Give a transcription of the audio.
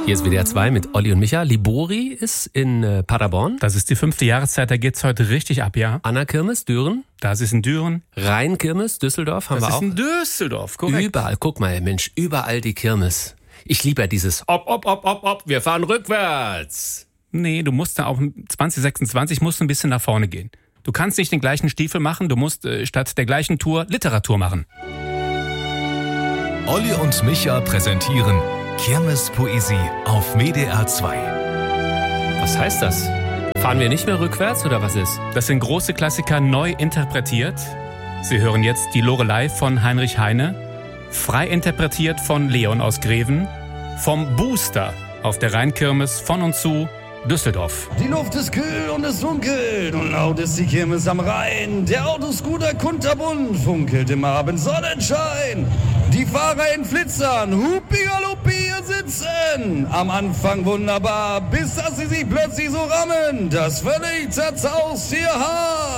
Hier ist WDR 2 mit Olli und Micha. Libori ist in Paderborn. Das ist die 5. Jahreszeit, da geht's heute richtig ab, ja. Anna-Kirmes, Düren. Das ist in Düren. Rhein-Kirmes, Düsseldorf haben wir auch. Das ist in Düsseldorf, korrekt. Überall, guck mal, Mensch, überall die Kirmes. Ich liebe ja dieses wir fahren rückwärts. Nee, du musst da auch 2026 musst du ein bisschen nach vorne gehen. Du kannst nicht den gleichen Stiefel machen, du musst statt der gleichen Tour Literatur machen. Olli und Micha präsentieren Kirmespoesie auf WDR 2. Was heißt das? Fahren wir nicht mehr rückwärts oder was ist? Das sind große Klassiker neu interpretiert. Sie hören jetzt die Lorelei von Heinrich Heine, frei interpretiert von Leon aus Greven, vom Booster auf der Rheinkirmes von und zu Düsseldorf. Die Luft ist kühl und es dunkelt und laut ist die Kirmes am Rhein. Der Autoscooter kunterbunt funkelt im Abendsonnenschein. Die Fahrer in Flitzern, Hupi-Galuppi hier sitzen. Am Anfang wunderbar, bis dass sie sich plötzlich so rammen. Das völlig zerzaust ihr Haar.